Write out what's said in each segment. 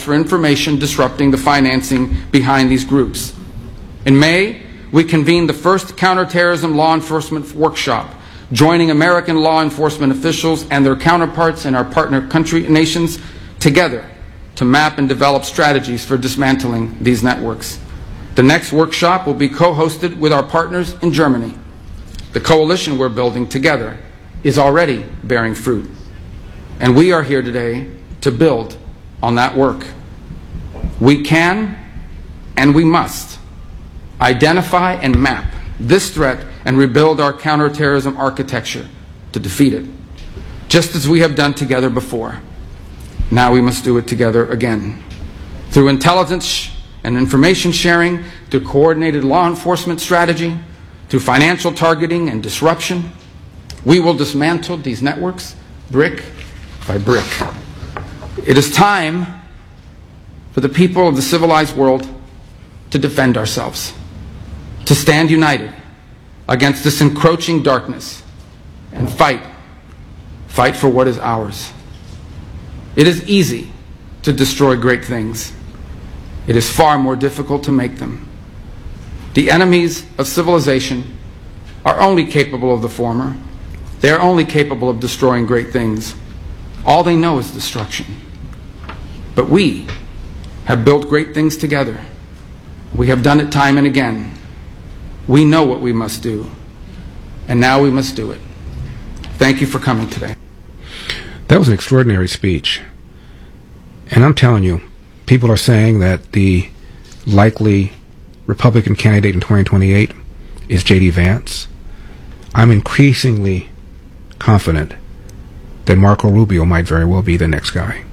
for information disrupting the financing behind these groups. In May, we convened the first counterterrorism law enforcement workshop, joining American law enforcement officials and their counterparts in our partner country nations together to map and develop strategies for dismantling these networks. The next workshop will be co-hosted with our partners in Germany. The coalition we're building together is already bearing fruit, and we are here today to build on that work. We can and we must identify and map this threat and rebuild our counterterrorism architecture to defeat it, just as we have done together before. Now we must do it together again. Through intelligence and information sharing, through coordinated law enforcement strategy, through financial targeting and disruption, we will dismantle these networks brick by brick. It is time for the people of the civilized world to defend ourselves, to stand united against this encroaching darkness and fight for what is ours. It is easy to destroy great things. It is far more difficult to make them. The enemies of civilization are only capable of the former. They are only capable of destroying great things. All they know is destruction. But we have built great things together. We have done it time and again. We know what we must do, and now we must do it. Thank you for coming today. That was an extraordinary speech. And I'm telling you, people are saying that the likely Republican candidate in 2028 is J.D. Vance. I'm increasingly confident that Marco Rubio might very well be the next guy.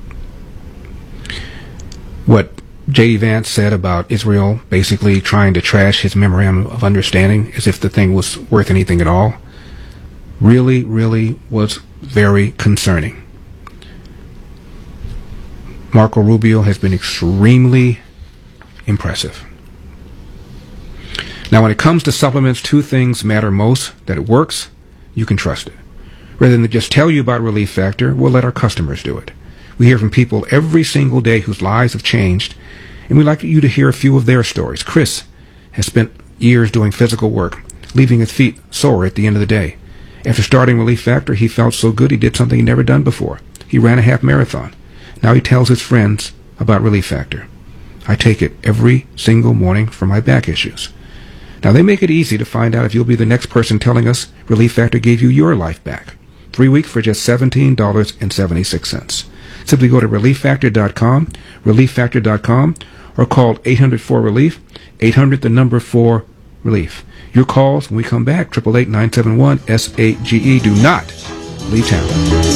What J.D. Vance said about Israel basically trying to trash his memorandum of understanding as if the thing was worth anything at all really was very concerning. Marco Rubio has been extremely impressive. Now, when it comes to supplements, two things matter most: that it works, you can trust it. Rather than just tell you about Relief Factor, we'll let our customers do it. We hear from people every single day whose lives have changed, and we'd like you to hear a few of their stories. Chris has spent years doing physical work, leaving his feet sore at the end of the day. After starting Relief Factor, he felt so good he did something he'd never done before. He ran a half marathon. Now he tells his friends about Relief Factor. I take it every single morning for my back issues. Now they make it easy to find out if you'll be the next person telling us Relief Factor gave you your life back. 3 weeks for just $17.76. Simply go to ReliefFactor.com, ReliefFactor.com, or call 800-4-RELIEF, 800-4-RELIEF. Your calls when we come back, 888-971-SAGE. Do not leave town.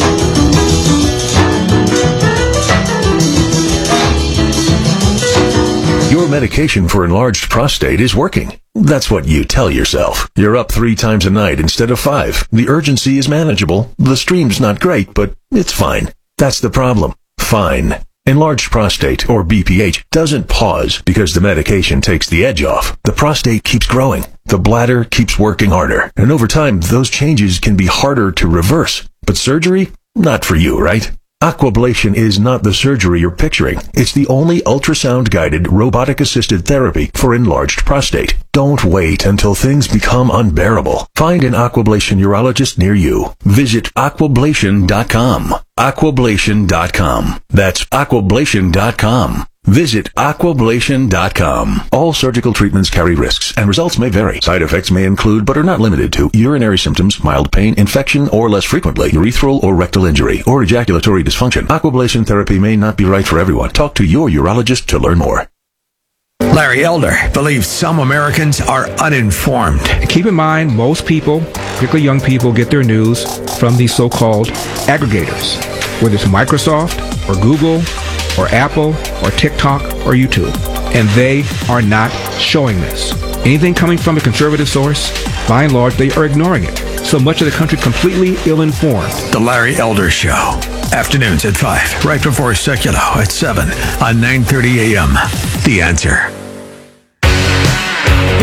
Your medication for enlarged prostate is working. That's what you tell yourself. You're up 3 times a night instead of 5. The urgency is manageable. The stream's not great, but it's fine. That's the problem. Fine. Enlarged prostate, or BPH, doesn't pause because the medication takes the edge off. The prostate keeps growing. The bladder keeps working harder. And over time, those changes can be harder to reverse. But surgery? Not for you, right? Aquablation is not the surgery you're picturing. It's the only ultrasound-guided, robotic-assisted therapy for enlarged prostate. Don't wait until things become unbearable. Find an Aquablation urologist near you. Visit Aquablation.com. Aquablation.com. That's Aquablation.com. Visit Aquablation.com. All surgical treatments carry risks, and results may vary. Side effects may include, but are not limited to, urinary symptoms, mild pain, infection, or less frequently, urethral or rectal injury, or ejaculatory dysfunction. Aquablation therapy may not be right for everyone. Talk to your urologist to learn more. Larry Elder believes some Americans are uninformed. Keep in mind, most people, particularly young people, get their news from these so-called aggregators, whether it's Microsoft or Google or Apple or TikTok or YouTube. And they are not showing this. Anything coming from a conservative source, by and large, they are ignoring it. So much of the country completely ill-informed. The Larry Elder Show. Afternoons at 5, right before Seculo at 7 on 9:30 a.m. The Answer.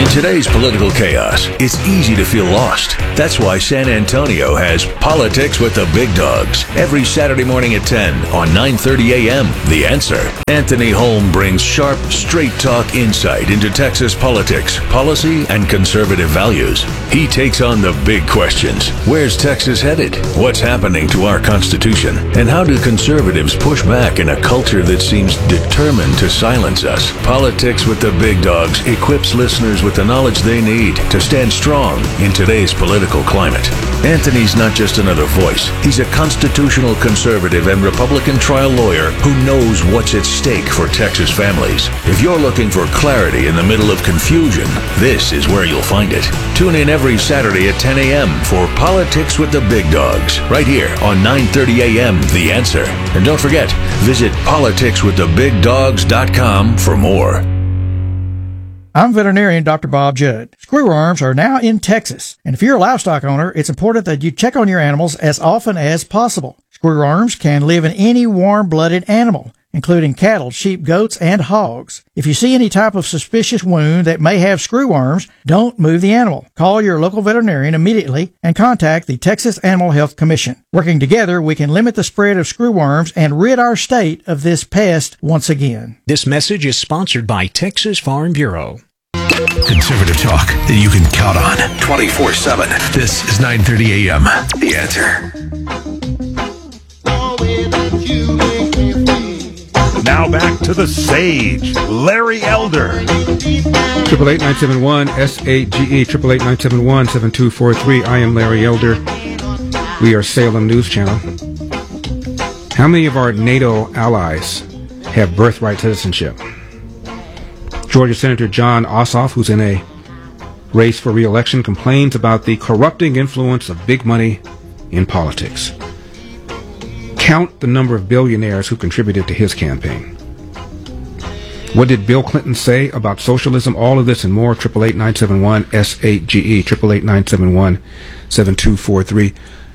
In today's political chaos, it's easy to feel lost. That's why San Antonio has Politics with the Big Dogs every Saturday morning at 10 on 9:30 a.m. The Answer. Anthony Holm brings sharp, straight talk insight into Texas politics, policy, and conservative values. He takes on the big questions. Where's Texas headed? What's happening to our Constitution? And how do conservatives push back in a culture that seems determined to silence us? Politics with the Big Dogs equips listeners with the knowledge they need to stand strong in today's political climate. Anthony's not just another voice. He's a constitutional conservative and Republican trial lawyer who knows what's at stake for Texas families. If you're looking for clarity in the middle of confusion, this is where you'll find it. Tune in every Saturday at 10 a.m. for Politics with the Big Dogs, right here on 9:30 a.m. The Answer. And don't forget, visit politicswiththebigdogs.com for more. I'm veterinarian Dr. Bob Judd. Screwworms are now in Texas, and if you're a livestock owner, it's important that you check on your animals as often as possible. Screwworms can live in any warm-blooded animal, including cattle, sheep, goats, and hogs. If you see any type of suspicious wound that may have screwworms, don't move the animal. Call your local veterinarian immediately and contact the Texas Animal Health Commission. Working together, we can limit the spread of screwworms and rid our state of this pest once again. This message is sponsored by Texas Farm Bureau. Conservative talk that you can count on 24/7. This is 9:30 a.m. The Answer. Now back to the sage, Larry Elder. 888-971-SAGE, 888-971-7243. I am Larry Elder. We are Salem News Channel. How many of our NATO allies have birthright citizenship? Georgia Senator Jon Ossoff, who's in a race for re-election, complains about the corrupting influence of big money in politics. Count the number of billionaires who contributed to his campaign. What did Bill Clinton say about socialism? All of this and more. 888-971-SAGE, 888-971-7243.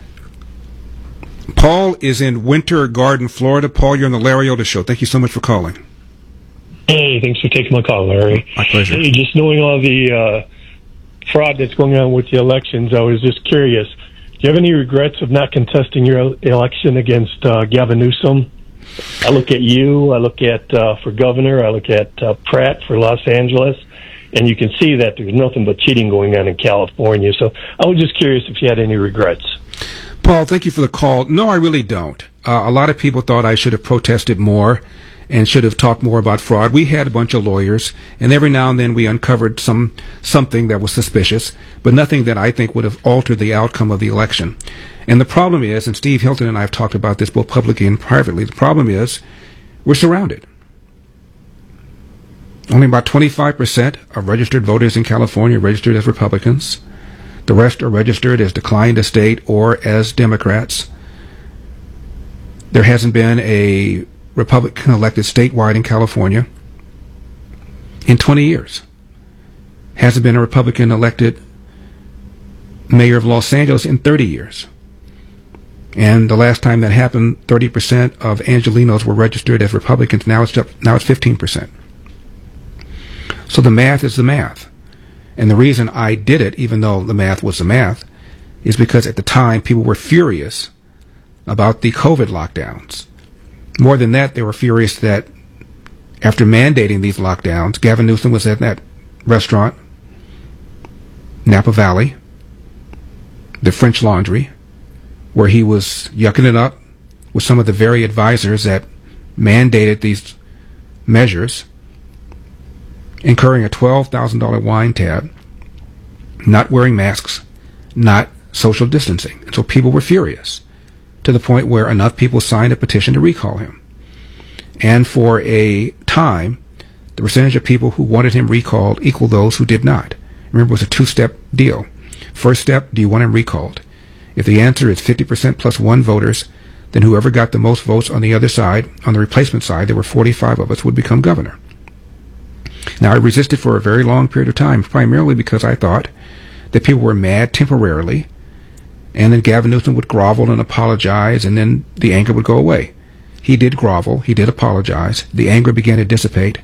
Paul is in Winter Garden, Florida. Paul, you're on the Larry Elder Show. Thank you so much for calling. Hey, thanks for taking my call, Larry. My pleasure. Hey, just knowing all the fraud that's going on with the elections, I was just curious. Do you have any regrets of not contesting your election against Gavin Newsom? I look at you, I look at for governor, I look at Pratt for Los Angeles, and you can see that there's nothing but cheating going on in California. So I was just curious if you had any regrets. Paul, thank you for the call. No, I really don't. A lot of people thought I should have protested more and should have talked more about fraud. We had a bunch of lawyers, and every now and then we uncovered something that was suspicious, but nothing that I think would have altered the outcome of the election. And the problem is, and Steve Hilton and I have talked about this both publicly and privately, the problem is we're surrounded. Only about 25% of registered voters in California are registered as Republicans. The rest are registered as declined estate or as Democrats. There hasn't been a Republican elected statewide in California in 20 years. Hasn't been a Republican elected mayor of Los Angeles in 30 years. And the last time that happened, 30% of Angelenos were registered as Republicans. Now it's 15%. So the math is the math. And the reason I did it, even though the math was the math, is because at the time people were furious about the COVID lockdowns. More than that, they were furious that after mandating these lockdowns, Gavin Newsom was at that restaurant, Napa Valley, the French Laundry, where he was yucking it up with some of the very advisors that mandated these measures, incurring a $12,000 wine tab, not wearing masks, not social distancing. And so people were furious, to the point where enough people signed a petition to recall him. And for a time, the percentage of people who wanted him recalled equaled those who did not. Remember, it was a two-step deal. First step, do you want him recalled? If the answer is 50% plus one voters, then whoever got the most votes on the other side, on the replacement side, there were 45 of us, would become governor. Now, I resisted for a very long period of time, primarily because I thought that people were mad temporarily, and then Gavin Newsom would grovel and apologize, and then the anger would go away. He did grovel. He did apologize. The anger began to dissipate,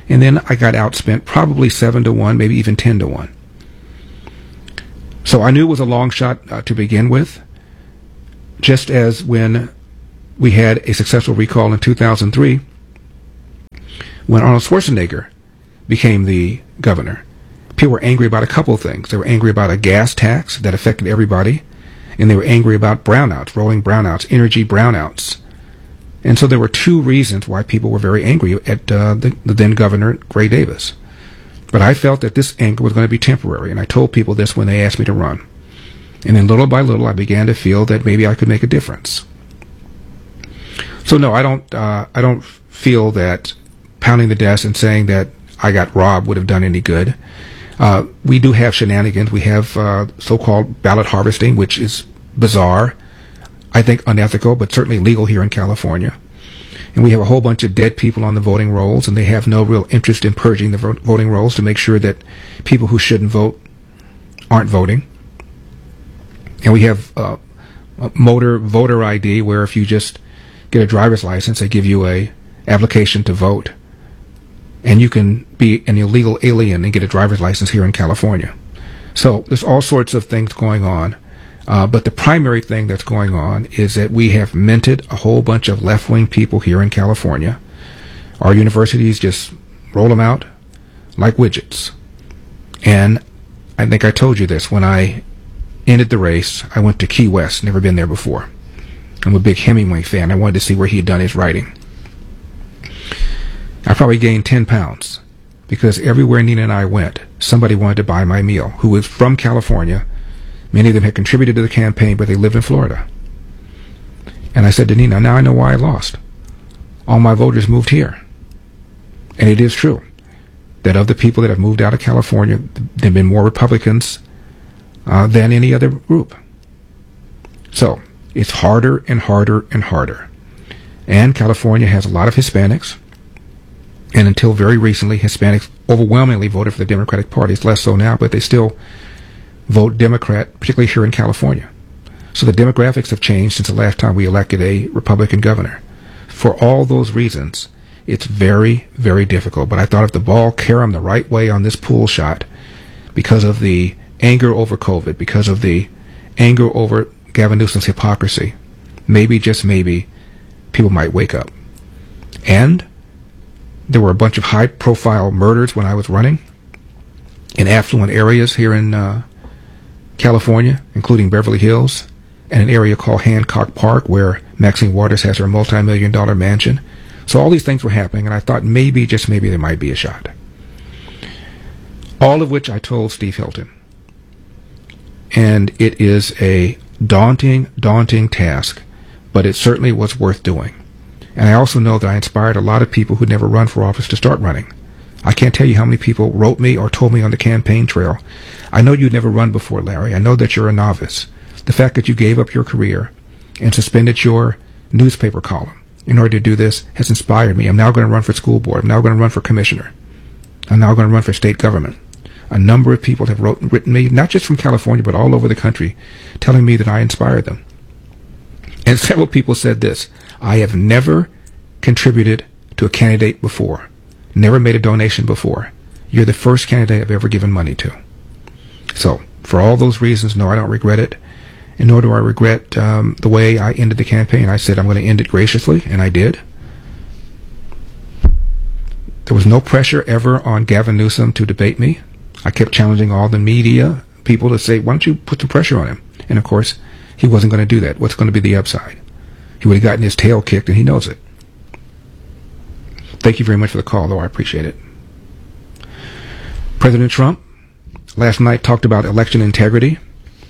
And then I got outspent probably 7-1, maybe even 10-1. So I knew it was a long shot to begin with, just as when we had a successful recall in 2003, when Arnold Schwarzenegger became the governor. People were angry about a couple of things. They were angry about a gas tax that affected everybody, and they were angry about brownouts, rolling brownouts, energy brownouts. And so there were two reasons why people were very angry at the then governor, Gray Davis. But I felt that this anger was going to be temporary, and I told people this when they asked me to run. And then little by little, I began to feel that maybe I could make a difference. So no, I don't feel that pounding the desk and saying that I got robbed would have done any good. We do have shenanigans. We have so-called ballot harvesting, which is bizarre, I think unethical, but certainly legal here in California. And we have a whole bunch of dead people on the voting rolls, and they have no real interest in purging the voting rolls to make sure that people who shouldn't vote aren't voting. And we have motor voter ID, where if you just get a driver's license, they give you a application to vote. And you can be an illegal alien and get a driver's license here in California. So there's all sorts of things going on. But the primary thing that's going on is that we have minted a whole bunch of left-wing people here in California. Our universities just roll them out like widgets. And I think I told you this. When I ended the race, I went to Key West. Never been there before. I'm a big Hemingway fan. I wanted to see where he had done his writing. I probably gained 10 pounds because everywhere Nina and I went, somebody wanted to buy my meal who was from California. Many of them had contributed to the campaign, but they lived in Florida. And I said to Nina, now I know why I lost. All my voters moved here. And it is true that of the people that have moved out of California, there have been more Republicans than any other group. So it's harder and harder and harder. And California has a lot of Hispanics. And until very recently, Hispanics overwhelmingly voted for the Democratic Party. It's less so now, but they still vote Democrat, particularly here in California. So the demographics have changed since the last time we elected a Republican governor. For all those reasons, it's very, very difficult. But I thought if the ball caromed the right way on this pool shot, because of the anger over COVID, because of the anger over Gavin Newsom's hypocrisy, maybe, just maybe, people might wake up. And there were a bunch of high-profile murders when I was running in affluent areas here in California, including Beverly Hills, and an area called Hancock Park, where Maxine Waters has her multi-million-dollar mansion. So all these things were happening, and I thought maybe, just maybe, there might be a shot. All of which I told Steve Hilton. And it is a daunting, daunting task, but it certainly was worth doing. And I also know that I inspired a lot of people who'd never run for office to start running. I can't tell you how many people wrote me or told me on the campaign trail, I know you'd never run before, Larry. I know that you're a novice. The fact that you gave up your career and suspended your newspaper column in order to do this has inspired me. I'm now going to run for school board. I'm now going to run for commissioner. I'm now going to run for state government. A number of people have written me, not just from California, but all over the country, telling me that I inspired them. And several people said this, I have never contributed to a candidate before, never made a donation before. You're the first candidate I've ever given money to. So, for all those reasons, no, I don't regret it, and nor do I regret the way I ended the campaign. I said I'm going to end it graciously, and I did. There was no pressure ever on Gavin Newsom to debate me. I kept challenging all the media people to say, why don't you put some pressure on him? And, of course, he wasn't going to do that. What's going to be the upside? He would have gotten his tail kicked, and he knows it. Thank you very much for the call, though. I appreciate it. President Trump last night talked about election integrity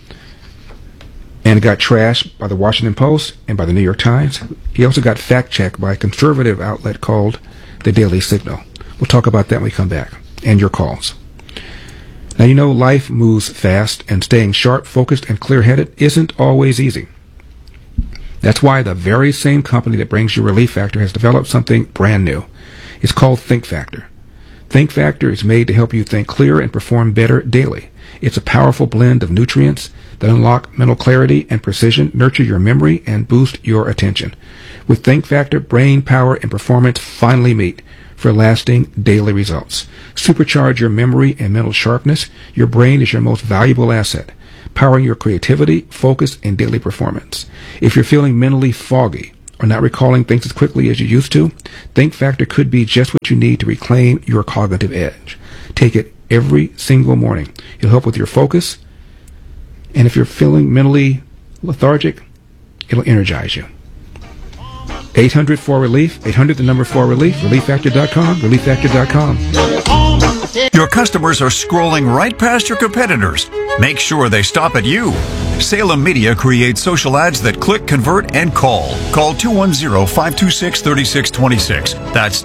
and got trashed by the Washington Post and by the New York Times. He also got fact-checked by a conservative outlet called the Daily Signal. We'll talk about that when we come back, and your calls. Now, you know, life moves fast, and staying sharp, focused, and clear-headed isn't always easy. That's why the very same company that brings you Relief Factor has developed something brand new. It's called Think Factor. Think Factor is made to help you think clearer and perform better daily. It's a powerful blend of nutrients that unlock mental clarity and precision, nurture your memory, and boost your attention. With Think Factor, brain power and performance finally meet. for lasting daily results. Supercharge your memory and mental sharpness. Your brain is your most valuable asset, powering your creativity, focus, and daily performance. If you're feeling mentally foggy or not recalling things as quickly as you used to, Think Factor could be just what you need to reclaim your cognitive edge. Take it every single morning. It'll help with your focus, and if you're feeling mentally lethargic, it'll energize you. 800-4RELIEF, 800-4RELIEF, ReliefFactor.com, ReliefFactor.com. Your customers are scrolling right past your competitors. Make sure they stop at you. Salem Media creates social ads that click, convert, and call. Call 210-526-3626. That's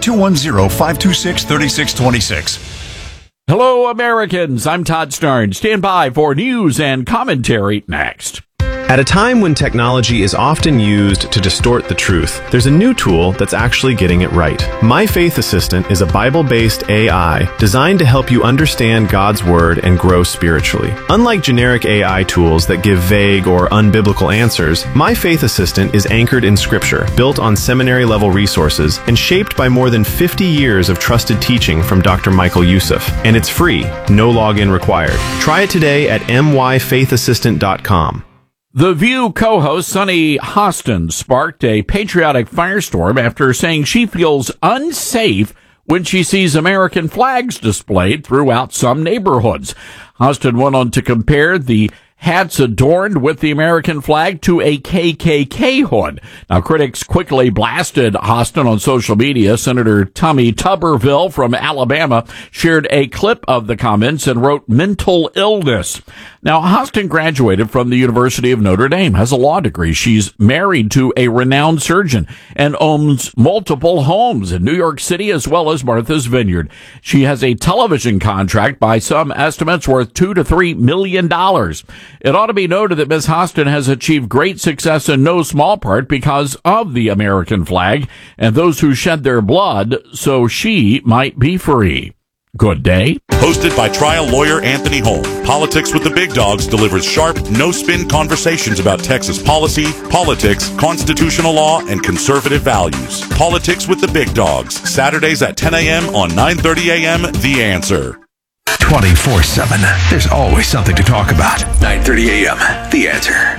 210-526-3626. Hello, Americans. I'm Todd Starn. Stand by for news and commentary next. At a time when technology is often used to distort the truth, there's a new tool that's actually getting it right. My Faith Assistant is a Bible-based AI designed to help you understand God's Word and grow spiritually. Unlike generic AI tools that give vague or unbiblical answers, My Faith Assistant is anchored in Scripture, built on seminary-level resources, and shaped by more than 50 years of trusted teaching from Dr. Michael Youssef. And it's free, no login required. Try it today at myfaithassistant.com. The View co-host Sunny Hostin sparked a patriotic firestorm after saying she feels unsafe when she sees American flags displayed throughout some neighborhoods. Hostin went on to compare the hats adorned with the American flag to a KKK hood. Now, critics quickly blasted Hostin on social media. Senator Tommy Tuberville from Alabama shared a clip of the comments and wrote mental illness. Now, Hostin graduated from the University of Notre Dame, has a law degree. She's married to a renowned surgeon and owns multiple homes in New York City as well as Martha's Vineyard. She has a television contract by some estimates worth $2 to $3 million. It ought to be noted that Ms. Hostin has achieved great success in no small part because of the American flag and those who shed their blood so she might be free. Good day. Hosted by trial lawyer Anthony Holm, Politics with the Big Dogs delivers sharp, no-spin conversations about Texas policy, politics, constitutional law, and conservative values. Politics with the Big Dogs, Saturdays at 10 a.m. on 9:30 a.m. The Answer. 24/7. There's always something to talk about. 9:30 a.m. The Answer.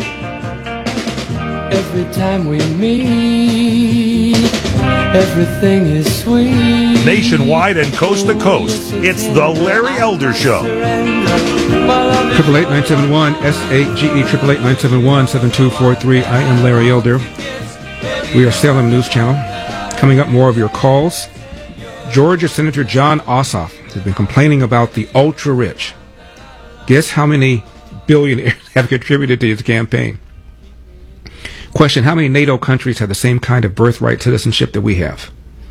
Every time we meet, everything is sweet. Nationwide and coast to coast, it's the Larry Elder Show. 888-971-SAGE, 888-971-7243. I am Larry Elder. We are Salem News Channel. Coming up, more of your calls. Georgia Senator Jon Ossoff has been complaining about the ultra-rich. Guess how many billionaires have contributed to his campaign? Question, how many NATO countries have the same kind of birthright citizenship that we have?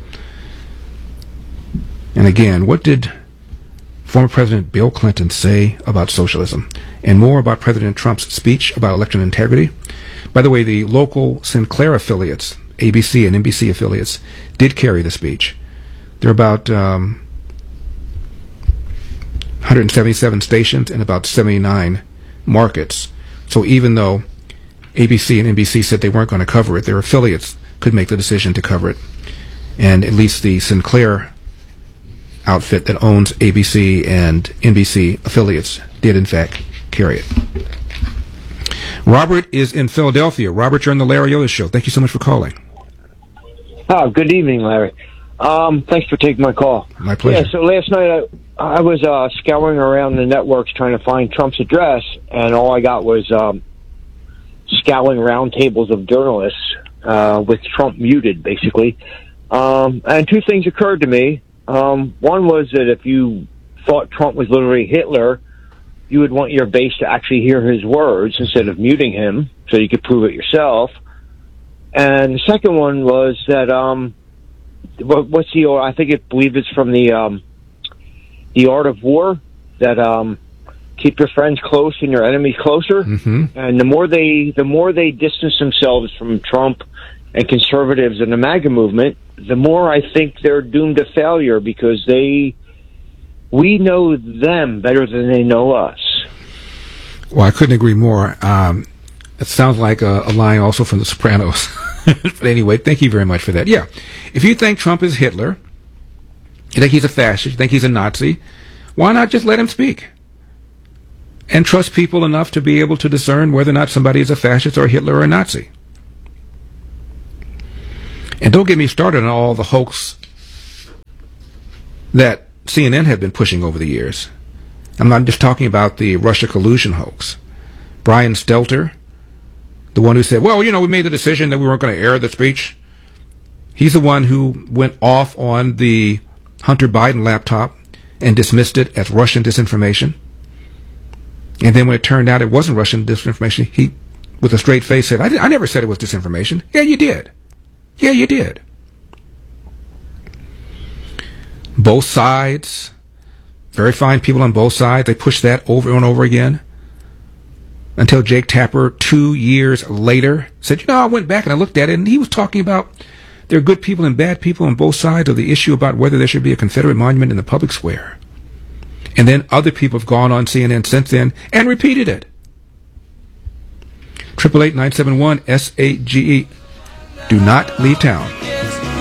And again, what did former President Bill Clinton say about socialism? And more about President Trump's speech about election integrity. By the way, the local Sinclair affiliates, ABC and NBC affiliates, did carry the speech. There are about 177 stations and about 79 markets. So even though ABC and NBC said they weren't going to cover it, their affiliates could make the decision to cover it. And at least the Sinclair outfit that owns ABC and NBC affiliates did, in fact, carry it. Robert is in Philadelphia. Robert, you're on the Larry Elder Show. Thank you so much for calling. Oh, good evening, Larry. Thanks for taking my call. My pleasure. Yeah, so last night I was scouring around the networks trying to find Trump's address, and all I got was scowling roundtables of journalists with Trump muted, basically. And two things occurred to me. One was that if you thought Trump was literally Hitler, you would want your base to actually hear his words instead of muting him so you could prove it yourself. And the second one was that, what's the, I believe it's from the Art of War, that keep your friends close and your enemies closer. Mm-hmm. And the more they distance themselves from Trump and conservatives and the MAGA movement, the more I think they're doomed to failure because we know them better than they know us. Well, I couldn't agree more. It sounds like a line also from The Sopranos. But anyway, thank you very much for that. Yeah, if you think Trump is Hitler, You think he's a fascist? You think he's a Nazi? Why not just let him speak? And trust people enough to be able to discern whether or not somebody is a fascist or a Hitler or a Nazi. And don't get me started on all the hoax that CNN had been pushing over the years. I'm not just talking about the Russia collusion hoax. Brian Stelter, the one who said, well, we made the decision that we weren't going to air the speech. He's the one who went off on the Hunter Biden laptop and dismissed it as Russian disinformation. And then when it turned out it wasn't Russian disinformation, he, with a straight face, said, I never said it was disinformation. Yeah, you did. Yeah, you did. Both sides, very fine people on both sides, they pushed that over and over again until Jake Tapper 2 years later said, I went back and I looked at it, and he was talking about there are good people and bad people on both sides of the issue about whether there should be a Confederate monument in the public square. And then other people have gone on CNN since then and repeated it. 888-971-SAGE. Do not leave town.